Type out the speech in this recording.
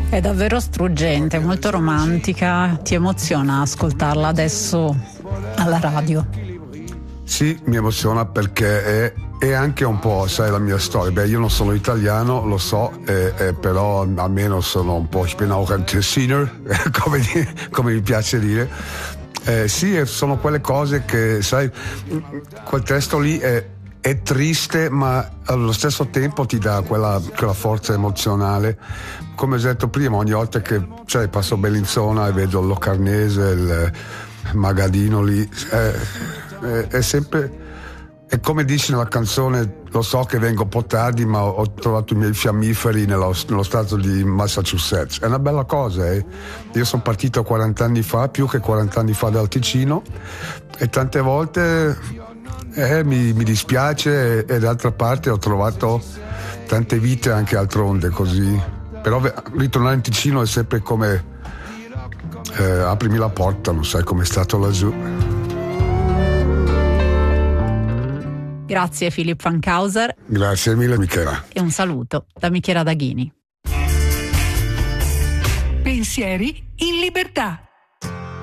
È davvero struggente, molto romantica, ti emoziona ascoltarla adesso alla radio? Sì, mi emoziona perché è anche un po', sai, la mia storia. Beh, io non sono italiano, lo so, però almeno sono un po', ich bin auch ein Tessiner, come mi piace dire. Sì, sono quelle cose che, sai, quel testo lì è triste, ma allo stesso tempo ti dà quella forza emozionale. Come ho detto prima, ogni volta che passo Bellinzona e vedo il Locarnese, il Magadino lì, è sempre, è come dici nella canzone, lo so che vengo un po' tardi, ma ho trovato i miei fiammiferi nello stato di Massachusetts. È una bella cosa, Io sono partito 40 anni fa, più che 40 anni fa dal Ticino, e tante volte mi dispiace, e d'altra parte ho trovato tante vite anche altrove così. Però ritornare in Ticino è sempre come aprimi la porta, non sai com'è stato laggiù. Grazie Philipp Fankhauser. Grazie mille Michela. E un saluto da Michela Daghini. Pensieri in libertà.